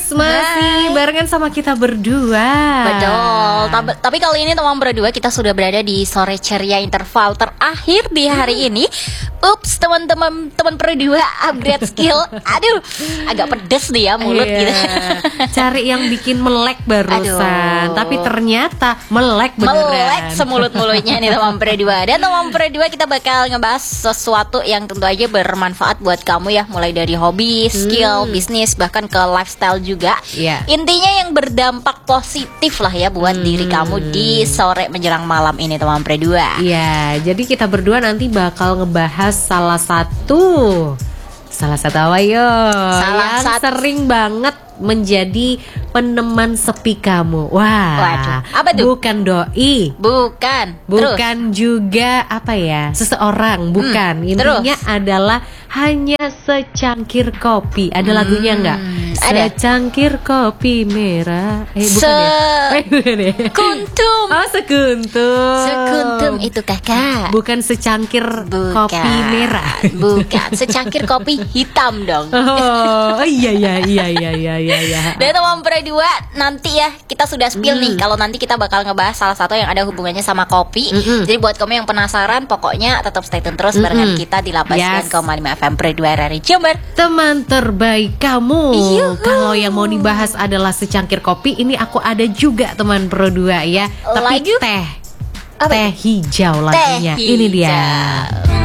guys, masih barengan sama kita berdua. Betul. Tapi kali ini teman berdua kita sudah berada di sore ceria interval terakhir di hari ini. Ups, teman-teman berdua upgrade skill. Aduh, agak pedes nih ya mulut gitu. Cari yang bikin melek barusan. Aduh. Tapi ternyata melek beneran. Melek semulut-mulutnya nih teman berdua. Dan teman berdua kita bakal ngebahas sesuatu yang tentu aja bermanfaat buat kamu ya. Mulai dari hobi, skill, bisnis, bahkan ke lifestyle juga. Iya. Intinya yang berdampak positif lah ya buat diri kamu di sore menjelang malam ini teman berdua. Iya, jadi kita berdua nanti bakal ngebahas salah satu apa yo? Salah yang satu. sering banget menjadi peneman sepi kamu. Wah, Waduh, apa tuh? Bukan doi. Bukan. Bukan juga apa ya, seseorang, bukan. Intinya terus? adalah hanya secangkir kopi. Ada lagunya nggak? ada. Secangkir kopi merah. Bukan ya? Bukan ya? Sekuntum. Oh, sekuntum. Sekuntum itu kakak. Bukan secangkir kopi merah. Bukan, secangkir kopi hitam dong. Oh, iya. Dan teman berdua nanti ya kita sudah spill nih kalau nanti kita bakal ngebahas salah satu yang ada hubungannya sama kopi. Jadi buat kamu yang penasaran pokoknya tetap stay tune terus barengan kita di 89,5 FM berdua dari Jember. Teman terbaik kamu. Yuhu. Kalau yang mau dibahas adalah secangkir kopi, ini aku ada juga teman berdua ya. Tapi Lagu? teh hijau lagunya. Teh Ini dia. hijau.